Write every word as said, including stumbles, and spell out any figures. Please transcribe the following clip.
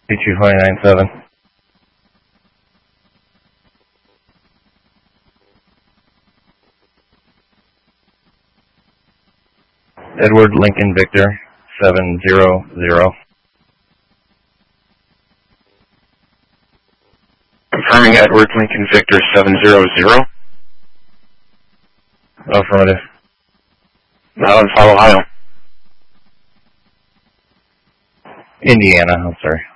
two two nine seven. Edward Lincoln Victor, seven zero zero. Confirming Edward Lincoln Victor, seven zero zero. Affirmative. Now in Ohio. Indiana, I'm sorry.